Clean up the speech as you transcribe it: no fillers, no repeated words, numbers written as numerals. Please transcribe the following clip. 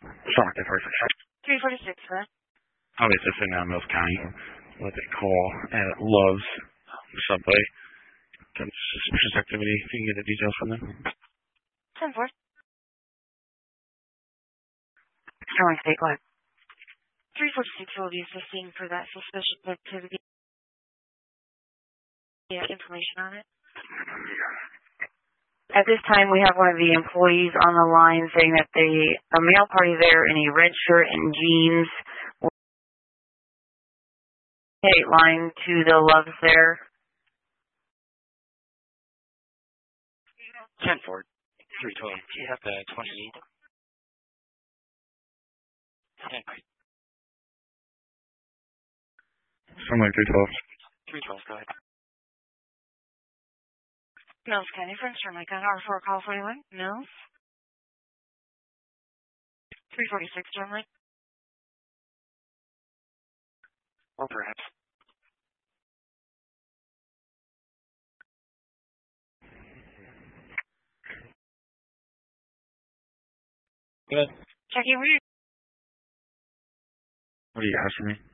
Sorry, the first. 346, sir. Oh, it's just in Mills County. What they call Love's Subway. Suspicious activity. If you can get the details from them. 10-4. Sterling State, go ahead. 346 will be assisting for that suspicious activity. Yeah, information on it. At this time, we have one of the employees on the line saying that a male party there in a red shirt and jeans line to the Loves there. 10-4. 312. Do you have the 28? 10. Something like 312. 312, go ahead. Mills County, French Mike on R4 call 41. Mills. 346, Germany. Or perhaps. Good. Jackie, were you? What do you have for me?